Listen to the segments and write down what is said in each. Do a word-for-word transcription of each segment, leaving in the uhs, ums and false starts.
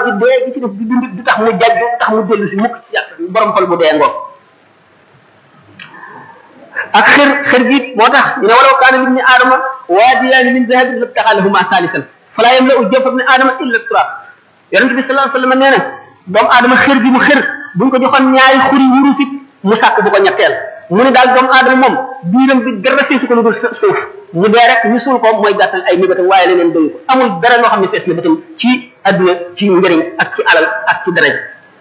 bi dee gi ci def di dund du tax mu jajju du tax mu dellu si mukk ci yàlla borom xol bu dee ngoog ak xër xër gi moo tax ñu ne walaw kaana libni aadama waadiyaani min zahabin labtaxa lahuma saalisan falaa yamla'u jawfa ibni aadama illa turab yonent bi sallallahu alayhi wa sallam nee na doomu aadama xër gi mu xër buñ ko joxoon ñaari xuri wurus it mu sàkk bu ko ñetteel mu ne daal doomu aadama moom biiram bi dara feesu ko lu dul suuf mu dee rek ñu suul ko mooy gàttal ay mébatam waaye leneen doyu ko amul dara loo xam ne fees na bëtam ci adduna ci njëriñ ak ci alal ak ci daraja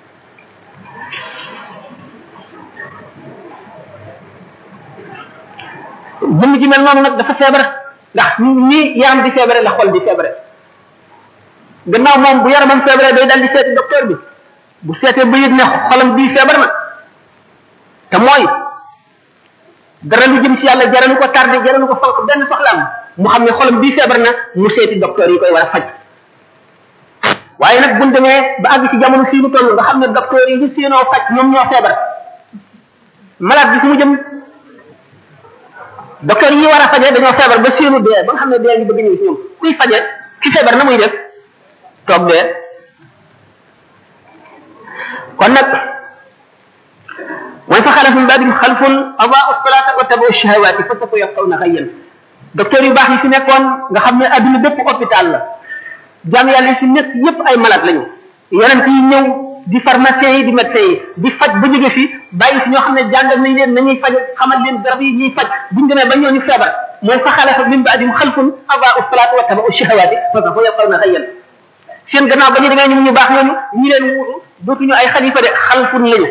jëmm ji mel noonu nag dafa feebar ndax ni yaram di feebare la xol di feebare gannaaw moom bu yaramam feebare day dal di seeti docteur bi bu seetee ba yëg ne xolam bii feebar na te mooy dara lu jëm ci yàlla jaralu ko tardé jaralu ko fonk benn soxlaam mu xam ne xolam bii feebar na mu seeti docteur yi koy war a faj waaye nag buñ demee ba àgg ci jamono fii mu toll nga xam ne docteur yi ñu séenoo faj ñoom ñoo feebar malade bi fu mu jëm docteur yi war a faje dañoo feebar ba séenu dee ba nga xam ne dee ngi bëgg ñëw ci ñoom kuy faje ki feebar na muy def toog dee kon nag mooy fa xalaf min ba'dihim xalfun adaa'u salaata wa tabaa'u shahawaati fa sawfa yalqawna ghayyan docteur yu baax yi fi nekkoon nga xam ne adduna bépp hôpital la jaam yàlla yi fi nekk yépp ay malade lañu yonent yi ñëw di pharmacien yi di médecin yi di faj ba jóge fi bàyyi fi ñoo xam ne jàngal nañ leen nañuy faj xamal leen garab yi ñuy faj buñ demee ba ñooñu feebar mooy fa xalafa min ba'dihim xalfun adaa'u salaata wa tabaa'u shahawaati fa sawfa yalqawna ghayyan seen gannaaw ba ñu demee ñu ñu baax ñooñu ñi leen wuutu dootuñu ay xalifa de xalfun lañu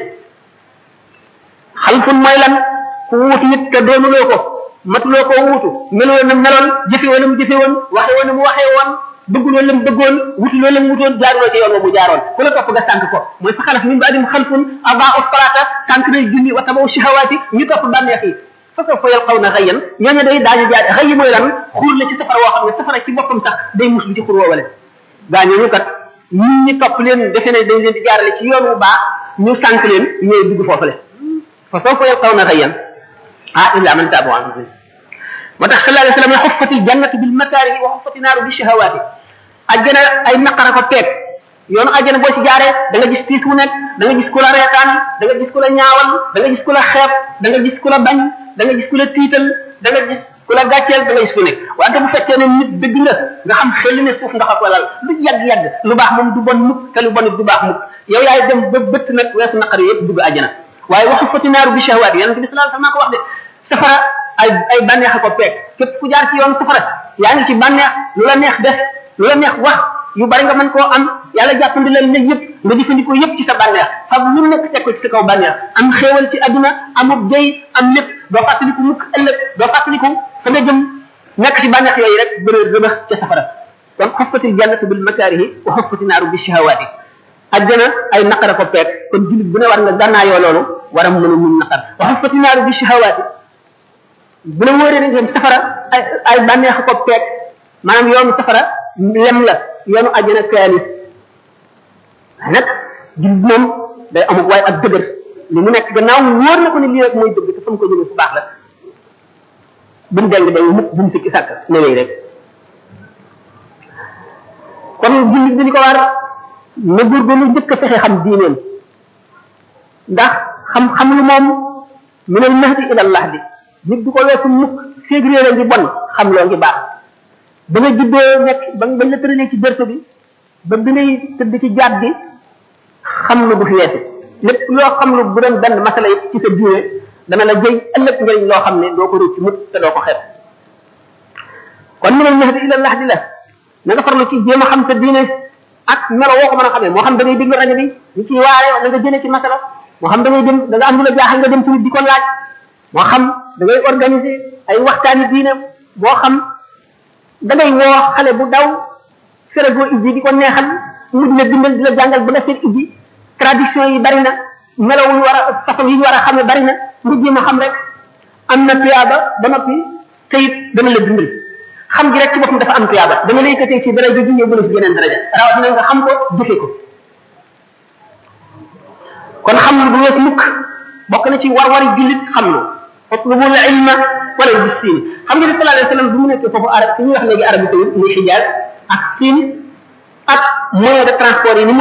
xalfun mooy lan ku wuutu nit te doonuloo ko matuloo ko wuutu meloo na meloon jëfe woon mu jëfe woon waxe woon mu waxee woon bëgguloo lam bëggoon wutuloo lam wutoon jaaruloo ci yoon wa mu jaaroon ku la topp nga sànk ko mooy fa xalaf min ba'dihim xalfun adaa'u salaata sànk nañ julli wa tabaa'u shahawaati ñu topp bànneex yi fa sawfa yalqawna ghayyan ñooñu day daañu jaar xëy mooy lan xuur la ci safara woo xam ne safara ci boppam sax day muslu ci xur woowale gaa ñooñu kat ñun ñi topp leen defe ne dañ leen di jaarale ci yoon wu baax ñu sànk leen ñooy dugg foofale fa sawfa yalqawna ghayyan ah illa man taaba wa amana moo tax sallallahu alayhi wa sallam ne xuffati jannatu bil makaarihi wa xuffati naaru bi shahawaati ajjana ay naqara ko peeg yoonu ajjana boo ci jaaree da nga gis tiis wu nekk da nga gis ku la reetaan da nga gis ku la ñaawal da nga gis ku la xeeb da nga gis ku la bañ da nga gis ku la tiital da nga gis ku la gàcceel da nga gis ku nekk wante bu fekkee ne nit dëgg nga nga xam xel ne suuf ndax ko lal lu yàgg-yàgg lu baax moom du bon mukk te lu bon du baax mukk yow yaay dem ba bëtt nag weesu naqari yëpp dugg ajjana waaye waxu fati naaru bi shahawaat yonent bi sallallahu alayhi wasallam ko wax de safara ay ay bànneex ko peeg képp ku jaar ci yoon safara yaa ngi ci bànneex lu la neex def lu la neex wax yu bari nga mën koo am yàlla jàppandi leen ne yëpp nga jëfandikoo yëpp ci sa bànneex fab lu nekk teg ko ci sa kaw bànneex am xéewal ci adduna amub jëy am lépp doo fàttaliku mukk ëllëg doo fàttaliku fa nga jëm nekk ci bànneex yooyu rek bëre rëbax ca safara kon xuffatil jannatu bil makaarihi wa xuffati naaru bi shahawaati ajjana ay naqara ko peeg kon jullit bu ne war nga gànnaayoo loolu war a mën a mun naqar wa xuffati naaru bi shahawaati bu la wóoree ne safara ay ay bànneex ko peeg maanaam yoonu safara lem la yoonu àjjana kaalis nag jullit moom day amul waaye ak dëgër li mu nekk gannaaw wóor na ko ne lii rek mooy dëgg te fa mu ko jëlee fu baax la bu mu deng day mukk bu mu sikki sàkk newee rek kon jullit bi li ko war na góorgóorlu njëkk a fexe xam diineem ndax xam-xam lu moom min al mahdi ila al lahdi nit du ko weesu mukk féeg réere ngi bon xam loo ngi baax ba nga juddoo nekk ba bañ la tëralee ci berse bi ba bi ngay tëdd ci jaat bi xam lu du fi weesu lépp loo xam lu bu doon benn masala yi ci sa diine dana la jëy ëllëg njëriñ loo xam ne doo ko rëcc mukk te doo ko xeeb kon minal mahdi ila lahdi la na nga farlu ci jéem a xam sa diine ak melo woo ko mën a xamee moo xam da ngay déglu rajo bi ñu ciy waare na nga jëlee ci masala moo xam da ngay dem da nga am lu la jaaxal nga dem ci nit di ko laaj moo xam da ngay organiser ay waxtaani diine boo xam da ngay woo xale bu daw ferego ibbi di ko neexal mujj na dimbal di la jàngal ba nga seet ibbi tradition yi bari na melaw yu war a façon yi ñu war a xam ne bari na nga jéem a xam rek am na tuyaaba ba noppi te it dana la dimbal xam gi rek ci boppam dafa am tuyaaba dama lay yëkkatee ci daraja ji ñëw gën a ci geneen daraja rawatina nga xam ko jëfe ko kon xam lu bu wees mukk bokk na ci war-wari jullit xam lu fatlubu al ilma wala bis siin xam nga ni sallallahu alayhi wa sallam bu mu nekkee foofu arab fi ñuy wax léegi arabi saoud muy xijaaz ak siin ak moyen de transport yi ni